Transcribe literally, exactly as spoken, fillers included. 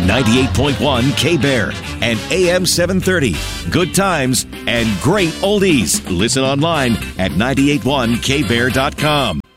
ninety-eight point one K-Bear, and A M seven thirty. Good times and great oldies. Listen online at nine eight one K bear dot com.